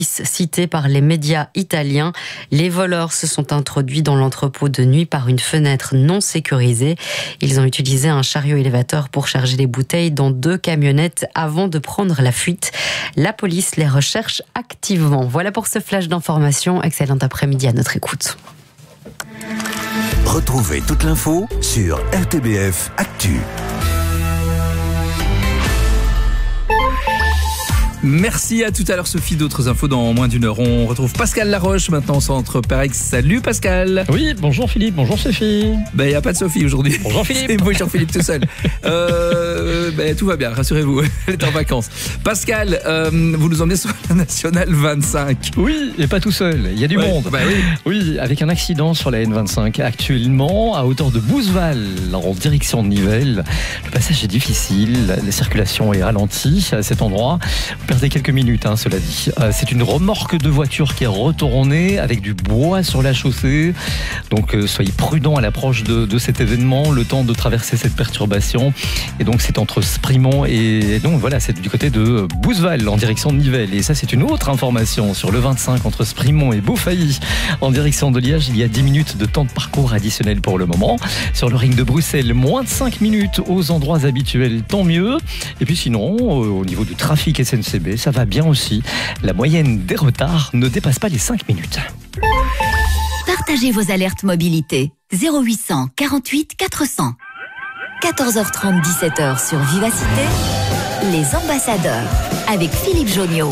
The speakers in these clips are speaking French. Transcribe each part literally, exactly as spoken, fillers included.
cité par les médias italiens. Les voleurs se sont introduits dans l'entrepôt de nuit par une fenêtre non sécurisée. Ils ont utilisé un chariot élévateur pour charger les bouteilles dans deux camionnettes avant de prendre la fuite. La police les recherche activement. Voilà pour ce flash d'information. Excellent après-midi à notre écoute. Retrouvez toute l'info sur R T B F Actu. Merci, à tout à l'heure Sophie, d'autres infos dans moins d'une heure. On retrouve Pascal Laroche maintenant au centre Parex. Salut Pascal. Oui, bonjour Philippe, bonjour Sophie. Ben il n'y a pas de Sophie aujourd'hui. Bonjour Philippe. Et bonjour Philippe tout seul. euh, ben, tout va bien, rassurez-vous, elle est en vacances. Pascal, euh, vous nous emmenez sur la Nationale vingt-cinq. Oui, et pas tout seul, il y a du ouais, monde. Bah oui. oui, avec un accident sur la N vingt-cinq actuellement à hauteur de Bouzeval en direction de Nivelles. Le passage est difficile, la circulation est ralentie à cet endroit. Vous perdez quelques minutes, hein, cela dit. Euh, c'est une remorque de voiture qui est retournée avec du bois sur la chaussée. Donc euh, soyez prudents à l'approche de, de cet événement, le temps de traverser cette perturbation. Et donc c'est entre Sprimont et, et donc voilà, c'est du côté de Bouzeval en direction de Nivelles. Et ça c'est une autre information sur le vingt-cinq entre Sprimont et Beaufailly en direction de Liège. Il y a dix minutes de temps de parcours additionnel pour le moment. Sur le ring de Bruxelles, moins de cinq minutes aux endroits habituels, tant mieux. Et puis sinon, au niveau du trafic S N C B, ça va bien aussi. La moyenne des retards ne dépasse pas les cinq minutes. Partagez vos alertes mobilité. zéro huit cent quarante-huit quatre cents. quatorze heures trente, dix-sept heures sur Vivacité. Les ambassadeurs avec Philippe Joniot.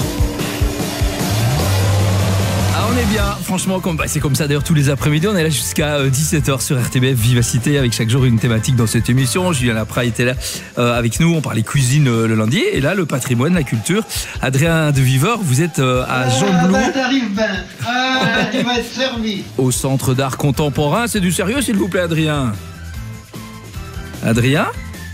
Ah, on est bien, franchement, comme, bah, c'est comme ça d'ailleurs tous les après-midi. On est là jusqu'à dix-sept heures sur R T B F Vivacité avec chaque jour une thématique dans cette émission. Julien Lapra était là euh, avec nous, on parlait cuisine euh, le lundi. Et là, le patrimoine, la culture. Adrien de Viveur, vous êtes euh, à Jean-Blou. Ah, bah, t'arrives bien. Ah, tu vas être servi. Au Centre d'art contemporain. C'est du sérieux, s'il vous plaît, Adrien. Adrien ?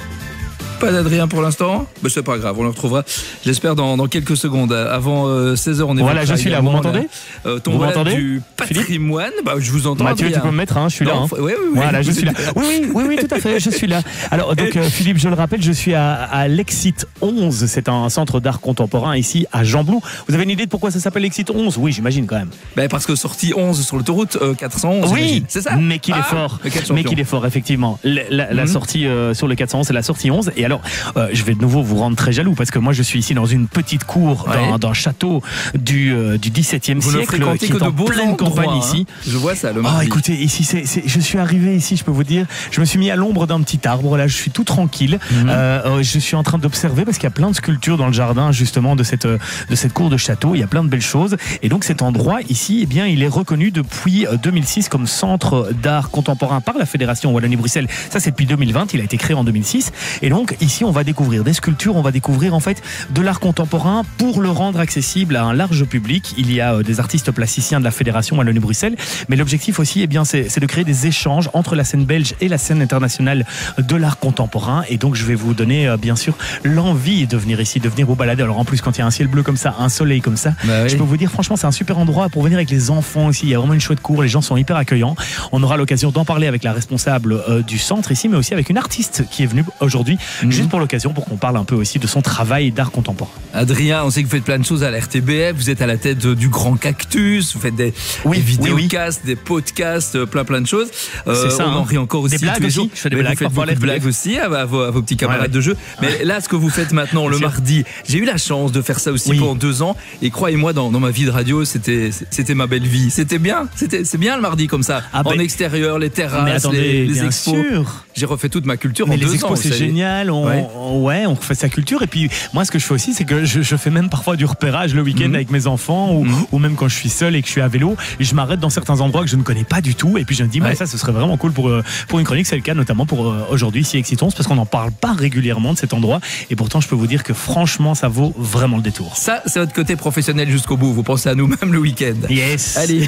Pas d'Adrien pour l'instant, mais c'est pas grave, on le retrouvera, j'espère, dans, dans quelques secondes. Avant euh, seize heures, on est voilà, je suis là, vous m'entendez euh, Ton vous voilà m'entendez du patrimoine, bah, je vous entends. Mathieu, Adrien. tu peux me mettre, hein, je suis non, là. Hein. Oui, oui, oui. Voilà, je suis là. Oui, oui, oui, oui, tout à fait, je suis là. Alors, donc, euh, Philippe, je le rappelle, je suis à, à l'Exit onze. C'est un centre d'art contemporain ici à Jean-Blou. Vous avez une idée de pourquoi ça s'appelle l'Exit onze? Oui, j'imagine quand même. Bah, parce que sortie onze sur l'autoroute euh, quatre cent onze. Oui, c'est ça. Mais qu'il ah, est fort. Mais qu'il est fort, effectivement. La, la, mm-hmm. la sortie euh, sur le quatre cent onze, c'est la sortie onze. Et alors, euh, je vais de nouveau vous rendre très jaloux parce que moi, je suis ici dans une petite cour ouais. d'un, d'un château du, euh, du dix-septième vous siècle qui est en pleine campagne hein. ici. Je vois ça, le mardi. Oh, écoutez, ici, c'est, c'est, je suis arrivé ici, je peux vous dire, je me suis mis à l'ombre d'un petit arbre. Là, je suis tout tranquille. Mm-hmm. Euh, je suis en train d'observer parce qu'il y a plein de sculptures dans le jardin, justement, de cette, de cette cour de château. Il y a plein de belles choses. Et donc, cet endroit ici, eh bien, il est reconnu depuis deux mille six comme centre d'art contemporain par la Fédération Wallonie-Bruxelles. Ça, c'est depuis deux mille vingt. Il a été créé en deux mille six. Et donc, ici, on va découvrir des sculptures, on va découvrir, en fait, de l'art contemporain pour le rendre accessible à un large public. Il y a des artistes plasticiens de la Fédération Wallonie-Bruxelles. Mais l'objectif aussi, eh bien, c'est, c'est de créer des échanges entre la scène belge et la scène internationale de l'art contemporain. Et donc, je vais vous donner, bien sûr, l'envie de venir ici, de venir vous balader. Alors, en plus, quand il y a un ciel bleu comme ça, un soleil comme ça, bah oui. je peux vous dire, franchement, c'est un super endroit pour venir avec les enfants ici. Il y a vraiment une chouette cour. Les gens sont hyper accueillants. On aura l'occasion d'en parler avec la responsable euh, du centre ici, mais aussi avec une artiste qui est venue aujourd'hui, mmh. juste pour l'occasion, pour qu'on parle un peu aussi de son travail d'art contemporain. Adrien, on sait que vous faites plein de choses à la R T B F. Vous êtes à la tête du Grand Cactus. Vous faites des, oui, des vidéocasts, oui, oui. des podcasts, plein plein de choses. Euh, c'est ça. On hein. en rit encore aussi. Des blagues tous les aussi. jours. Je fais des mais blagues. Vous faites beaucoup de blagues aussi à, à, vos, à vos petits camarades ouais, de jeu. Mais ouais. là, ce que vous faites maintenant, le mardi, j'ai eu la chance de faire ça aussi oui. pendant deux ans. Et croyez-moi, dans, dans ma vie de radio, c'était, c'était ma belle vie. C'était bien. C'était, c'est bien le mardi comme ça. Ah en ben, extérieur, les terrasses, attendez, les, les expos. Sûr. J'ai refait toute ma culture mais en les deux expos, ans. C'est génial. On, ouais. On, ouais, on refait sa culture. Et puis, moi, ce que je fais aussi, c'est que je, je fais même parfois du repérage le week-end mmh. avec mes enfants ou, mmh. ou même quand je suis seul et que je suis à vélo. Et je m'arrête dans certains endroits que je ne connais pas du tout. Et puis, je me dis, ouais. mais ça, ce serait vraiment cool pour, pour une chronique. C'est le cas notamment pour euh, aujourd'hui, ici, Exit onze, parce qu'on n'en parle pas régulièrement de cet endroit. Et pourtant, je peux vous dire que franchement, ça vaut vraiment le détour. Ça, c'est votre côté professionnel jusqu'au bout. Vous pensez à nous-mêmes le week-end. Yes. Allez.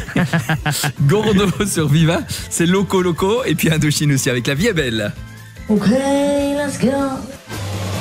Gordo sur Viva. C'est Loco Loco. Et puis Indochine aussi avec La Vie est belle. Ok, let's go.